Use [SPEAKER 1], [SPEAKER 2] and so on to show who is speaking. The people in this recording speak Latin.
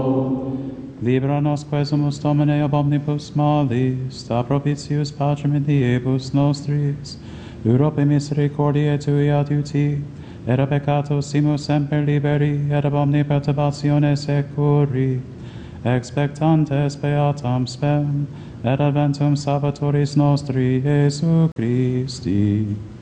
[SPEAKER 1] Libera nos quesumus Domine ob omnibus malis, da propitius pacem in diebus nostris, Europe misericordiae tui adiuti, et a peccato simus semper liberi, et ab omni perturbatione securi, expectantes beatam spem, et adventum Salvatoris nostri, Iesu Christi.